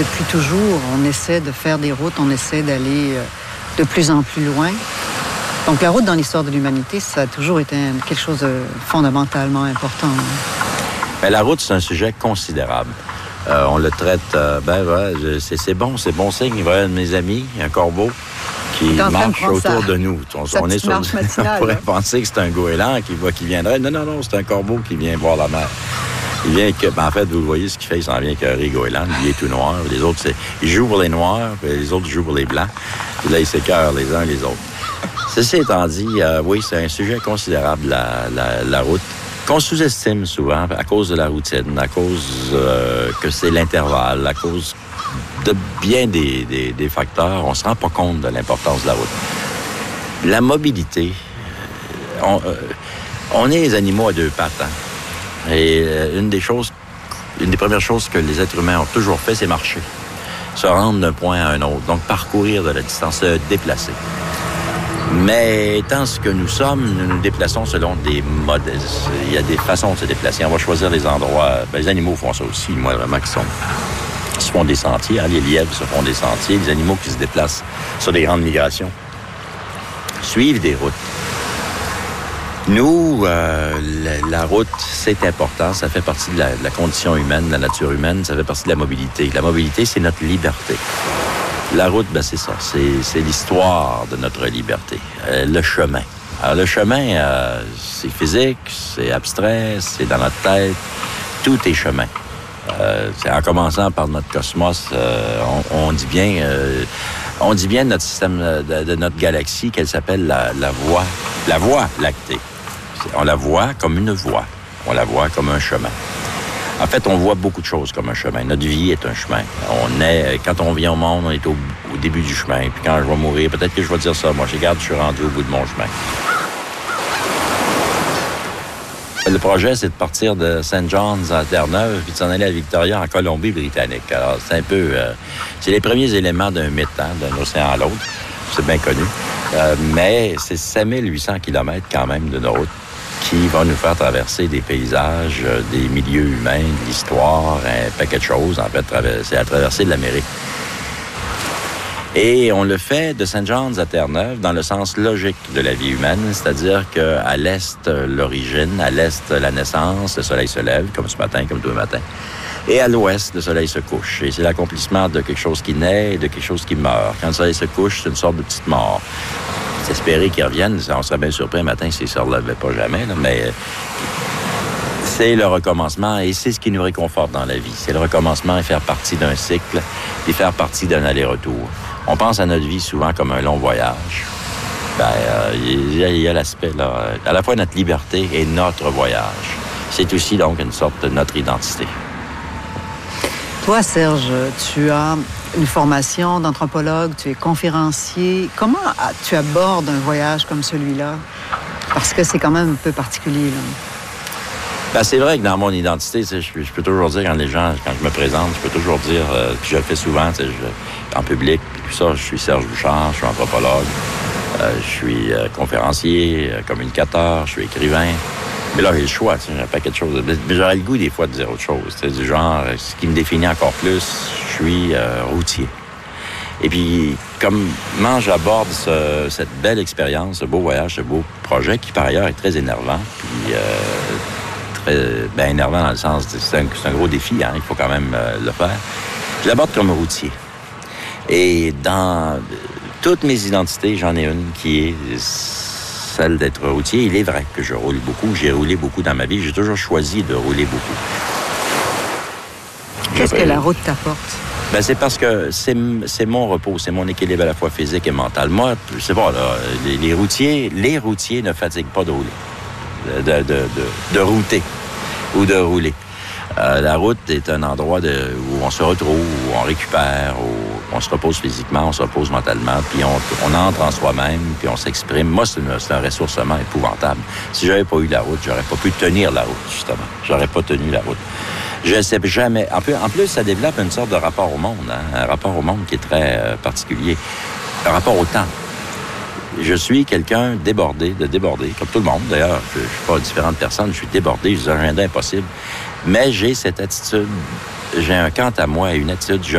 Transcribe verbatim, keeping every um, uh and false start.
depuis toujours, on essaie de faire des routes, on essaie d'aller de plus en plus loin. Donc, la route dans l'histoire de l'humanité, ça a toujours été quelque chose de fondamentalement important. Mais la route, c'est un sujet considérable. Euh, on le traite, euh, ben ouais, c'est, c'est bon, c'est bon signe. Il va y avoir un de mes amis, un corbeau, qui marche autour ça. de nous. On, on est sur, on pourrait penser que c'est un goéland qui, va, qui viendrait. Non, non, non, c'est un corbeau qui vient voir la mer. Il vient que, ben en fait, vous voyez ce qu'il fait, il s'en vient écœurer goéland. Il est tout noir. Les autres, c'est, ils jouent pour les noirs, puis les autres jouent pour les blancs. Puis là, ils s'écœurent les uns les autres. Ceci étant dit, euh, oui, c'est un sujet considérable, la, la, la route. Qu'on sous-estime souvent à cause de la routine, à cause euh, que c'est l'intervalle, à cause de bien des, des, des facteurs, on ne se rend pas compte de l'importance de la route. La mobilité, on, euh, on est des animaux à deux pattes. Hein? Et euh, une des choses, une des premières choses que les êtres humains ont toujours fait, c'est marcher. Se rendre d'un point à un autre, donc parcourir de la distance, se déplacer. Mais étant ce que nous sommes, nous nous déplaçons selon des modes. Il y a des façons de se déplacer. On va choisir les endroits. Ben, les animaux font ça aussi, moi, vraiment, qui sont... Ils se font des sentiers. Hein? Les lièvres se font des sentiers. Les animaux qui se déplacent sur des grandes migrations suivent des routes. Nous, euh, la, la route, c'est important. Ça fait partie de la, de la condition humaine, de la nature humaine. Ça fait partie de la mobilité. La mobilité, c'est notre liberté. La route, ben c'est ça. C'est, c'est l'histoire de notre liberté. Euh, le chemin. Alors, le chemin, euh, c'est physique, c'est abstrait, c'est dans notre tête. Tout est chemin. Euh, c'est en commençant par notre cosmos, euh, on, on dit bien, euh, on dit bien de notre système, de, de notre galaxie, qu'elle s'appelle la, la voie, la voie lactée. On la voit comme une voie. On la voit comme un chemin. En fait, on voit beaucoup de choses comme un chemin. Notre vie est un chemin. On est, quand on vient au monde, on est au, au début du chemin. Puis quand je vais mourir, peut-être que je vais dire ça. Moi, je regarde, je suis rendu au bout de mon chemin. Le projet, c'est de partir de Saint John's à Terre-Neuve puis de s'en aller à Victoria, en Colombie-Britannique. Alors, c'est un peu... Euh, c'est les premiers éléments d'un mythe, hein, d'un océan à l'autre. C'est bien connu. Euh, mais c'est cinq mille huit cents kilomètres quand même de route qui va nous faire traverser des paysages, des milieux humains, de l'histoire, un paquet de choses. En fait, c'est la traversée de l'Amérique. Et on le fait de Saint John's à Terre-Neuve dans le sens logique de la vie humaine, c'est-à-dire qu'à l'est, l'origine, à l'est, la naissance, le soleil se lève, comme ce matin, comme tous les matins. Et à l'ouest, le soleil se couche. Et c'est l'accomplissement de quelque chose qui naît et de quelque chose qui meurt. Quand le soleil se couche, c'est une sorte de petite mort. C'est espérer qu'ils reviennent. On serait bien surpris un matin s'ils ne se relevaient pas jamais, là, mais c'est le recommencement et c'est ce qui nous réconforte dans la vie. C'est le recommencement et faire partie d'un cycle et faire partie d'un aller-retour. On pense à notre vie souvent comme un long voyage. Ben, euh, il y a, il y a l'aspect, là, à la fois notre liberté et notre voyage. C'est aussi, donc, une sorte de notre identité. Toi, Serge, tu as une formation d'anthropologue, tu es conférencier. Comment tu abordes un voyage comme celui-là? Parce que c'est quand même un peu particulier, là. Ben, c'est vrai que dans mon identité, je, je peux toujours dire, quand les gens, quand je me présente, je peux toujours dire, euh, puis je le fais souvent, je, en public, puis tout ça, je suis Serge Bouchard, je suis anthropologue, euh, je suis euh, conférencier, euh, communicateur, je suis écrivain. Mais là, j'ai le choix, j'ai un paquet de choses. Mais j'aurais le goût, des fois, de dire autre chose. Du genre, ce qui me définit encore plus, je suis euh, routier. Et puis, comment j'aborde ce, cette belle expérience, ce beau voyage, ce beau projet, qui, par ailleurs, est très énervant, puis... Euh, très ben, énervant dans le sens, de, c'est, un, c'est un gros défi, hein, il faut quand même euh, le faire. Je l'aborde comme routier. Et dans toutes mes identités, j'en ai une qui est celle d'être routier. Il est vrai que je roule beaucoup, j'ai roulé beaucoup dans ma vie, j'ai toujours choisi de rouler beaucoup. Qu'est-ce je, que la route t'apporte? Ben, c'est parce que c'est, c'est mon repos, c'est mon équilibre à la fois physique et mental. Moi, c'est bon, là, les, les routiers, les routiers ne fatiguent pas de rouler. De, de, de, de router ou de rouler. Euh, la route est un endroit de, où on se retrouve, où on récupère, où on se repose physiquement, on se repose mentalement, puis on, on entre en soi-même, puis on s'exprime. Moi, c'est, une, c'est un ressourcement épouvantable. Si j'avais pas eu la route, j'aurais pas pu tenir la route, justement. J'aurais pas tenu la route. Je ne sais jamais. En plus, en plus, ça développe une sorte de rapport au monde, hein? Un rapport au monde qui est très euh, particulier. Un rapport au temps. Je suis quelqu'un débordé, de débordé, comme tout le monde. D'ailleurs, je ne suis pas différente personne, je suis débordé, j'ai un agenda impossible. Mais j'ai cette attitude, j'ai un quant à moi, une attitude, je